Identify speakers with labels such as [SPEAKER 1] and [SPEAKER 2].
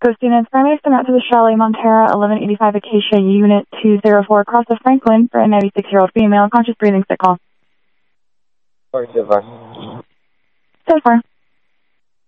[SPEAKER 1] Coast units, primary send out to the Chalet Montera 1185 Acacia Unit 204 across the Franklin for a 96-year-old female, conscious breathing sick call.
[SPEAKER 2] Sorry, so far.
[SPEAKER 1] So far.